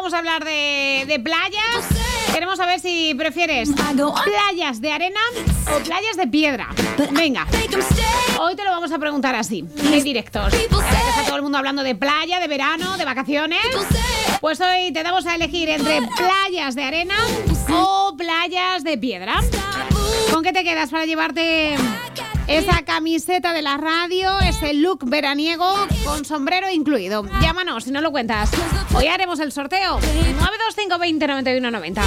vamos a hablar de playas. Queremos saber si prefieres playas de arena o playas de piedra. Venga, hoy te lo vamos a preguntar así, en directos. Está todo el mundo hablando de playa, de verano, de vacaciones. Pues hoy te damos a elegir entre playas de arena o playas de piedra. ¿Con qué te quedas para llevarte esa camiseta de la radio, ese look veraniego con sombrero incluido? Llámanos si no lo cuentas. Hoy haremos el sorteo. 925 20 91 90.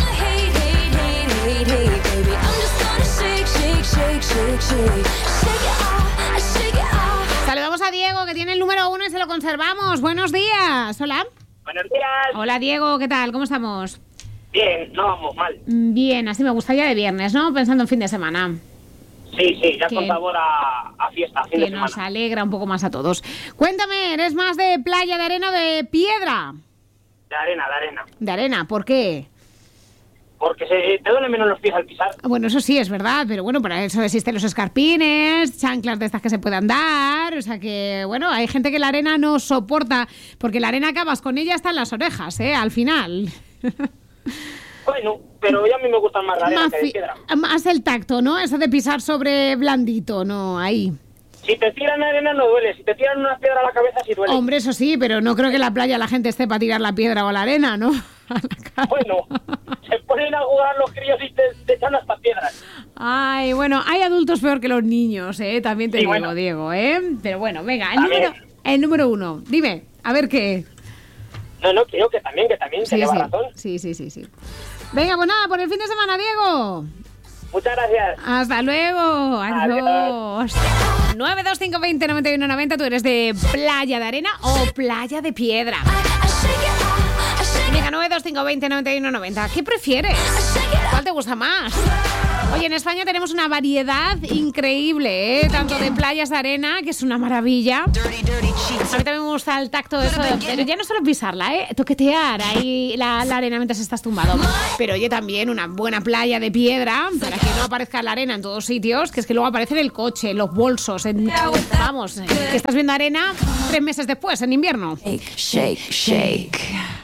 Saludamos a Diego, que tiene el número 1 y se lo conservamos. Buenos días. Hola. Buenos días. Hola, Diego, ¿qué tal? ¿Cómo estamos? Bien, no vamos mal. Bien, así me gustaría de viernes, ¿no? Pensando en fin de semana. Sí, ya con sabor a fiesta, fin de semana. Que nos alegra un poco más a todos. Cuéntame, ¿eres más de playa de arena o de piedra? De arena. De arena, ¿por qué? Porque te duelen menos los pies al pisar. Bueno, eso sí, es verdad, pero bueno, para eso existen los escarpines, chanclas de estas que se puedan dar, o sea que, bueno, hay gente que la arena no soporta, porque la arena acabas con ella hasta en las orejas, al final. Bueno, pero ya a mí me gustan más la arena que de piedra. Más el tacto, ¿no? Eso de pisar sobre blandito, ¿no? Ahí. Si te tiran arena no duele, si te tiran una piedra a la cabeza sí duele. Hombre, eso sí, pero no creo que en la playa la gente esté para tirar la piedra o la arena, ¿no? Bueno, se ponen a jugar los críos y te echan las piedras. Ay, bueno, hay adultos peor que los niños, también te digo, bueno. Diego, Pero bueno, venga, el número 1. Dime, a ver qué. No, creo que también Sí, lleva razón. Sí. Venga, pues nada, por el fin de semana, Diego. Muchas gracias. Hasta luego. Adiós. 925 20 91 90. ¿Tú eres de playa de arena o playa de piedra? Venga, 925 20 91 90. ¿Qué prefieres? ¿Cuál te gusta más? Oye, en España tenemos una variedad increíble, tanto de playas de arena, que es una maravilla. A mí también me gusta el tacto de eso, pero ya no solo pisarla, toquetear ahí la arena mientras estás tumbado. Pero oye, también una buena playa de piedra, para que no aparezca la arena en todos sitios, que es que luego aparece en el coche, en los bolsos, vamos, que estás viendo arena 3 meses después, en invierno. Shake.